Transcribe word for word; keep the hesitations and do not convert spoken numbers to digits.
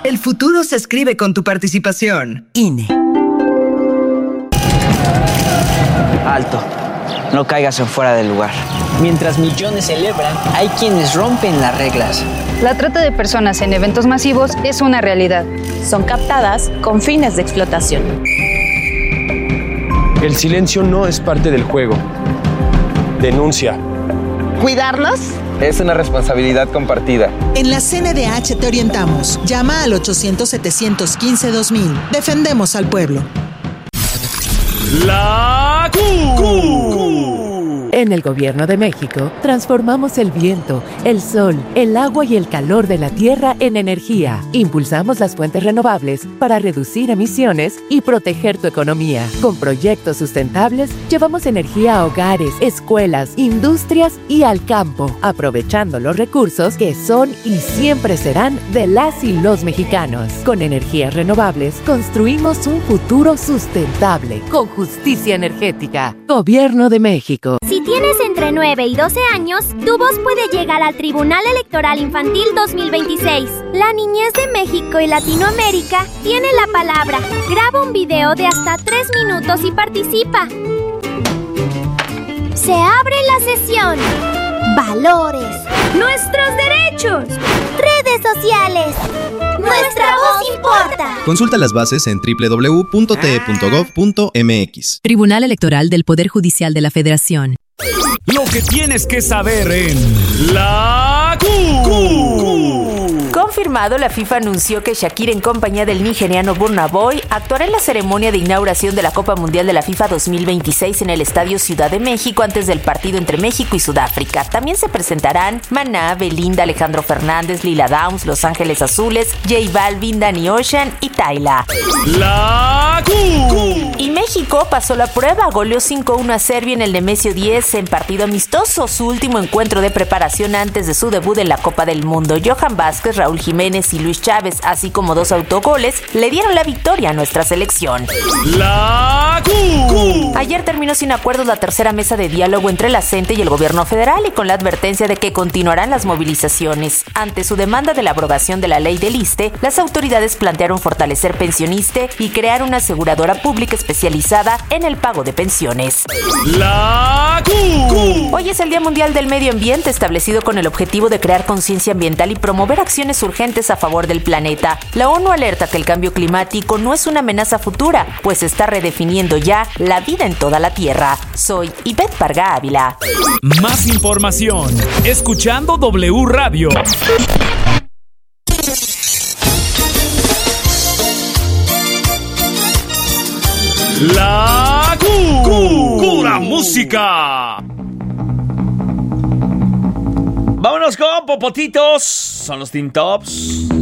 El futuro se escribe con tu participación. I N E. Alto. No caigas en fuera del lugar. Mientras millones celebran, hay quienes rompen las reglas. La trata de personas en eventos masivos es una realidad. Son captadas con fines de explotación. El silencio no es parte del juego. Denuncia. ¿Cuidarlos? Es una responsabilidad compartida. En la C N D H te orientamos. Llama al ochocientos, setecientos quince, dos mil. Defendemos al pueblo. La Q. En el Gobierno de México, transformamos el viento, el sol, el agua y el calor de la tierra en energía. Impulsamos las fuentes renovables para reducir emisiones y proteger tu economía. Con proyectos sustentables, llevamos energía a hogares, escuelas, industrias y al campo, aprovechando los recursos que son y siempre serán de las y los mexicanos. Con energías renovables, construimos un futuro sustentable, con justicia energética. Gobierno de México. Si tienes entre nueve y doce años, tu voz puede llegar al Tribunal Electoral Infantil dos mil veintiséis. La niñez de México y Latinoamérica tiene la palabra. Graba un video de hasta tres minutos y participa. Se abre la sesión. Valores. Nuestros derechos. Redes sociales. Nuestra voz importa. Consulta las bases en doble u doble u doble u punto t e punto gov punto m x. Tribunal Electoral del Poder Judicial de la Federación. Lo que tienes que saber en La Q. Confirmado, la FIFA anunció que Shakira, en compañía del nigeriano Burna Boy, actuará en la ceremonia de inauguración de la Copa Mundial de la FIFA dos mil veintiséis en el Estadio Ciudad de México antes del partido entre México y Sudáfrica. También se presentarán Maná, Belinda, Alejandro Fernández, Lila Downs, Los Ángeles Azules, J Balvin, Danny Ocean y Tyla. La Q. Y México pasó la prueba, goleó cinco uno a Serbia en el Nemesio diez en partido amistoso, su último encuentro de preparación antes de su debut en la Copa del Mundo. Johan Vázquez, Raúl Jiménez y Luis Chávez, así como dos autogoles, le dieron la victoria a nuestra selección. La Q. Ayer terminó sin acuerdos la tercera mesa de diálogo entre la C E N T E y el gobierno federal, y con la advertencia de que continuarán las movilizaciones. Ante su demanda de la abrogación de la ley del ISSSTE, las autoridades plantearon fortalecer Pensioniste y crear una aseguradora pública especializada en el pago de pensiones. La Q. Hoy es el Día Mundial del Medio Ambiente, establecido con el objetivo de crear conciencia ambiental y promover acciones urgentes a favor del planeta. La ONU alerta que el cambio climático no es una amenaza futura, pues está redefiniendo ya la vida en toda la Tierra. Soy Ivette Parga Ávila. Más información, escuchando W Radio. La Q. Pura música. Vámonos con Popotitos. Son los Teen Tops.